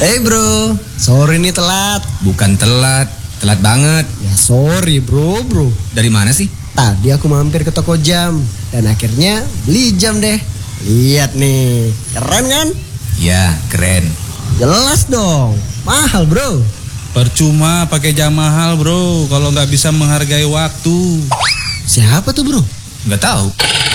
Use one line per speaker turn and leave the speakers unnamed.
Hey bro, sorry nih telat.
Bukan telat, telat banget.
Ya sorry bro.
Dari mana sih?
Tadi aku mampir ke toko jam dan akhirnya beli jam deh. Lihat nih, keren kan?
Ya, keren.
Jelas dong, mahal bro.
Percuma pakai jam mahal bro, kalau nggak bisa menghargai waktu.
Siapa tuh bro?
Nggak tahu.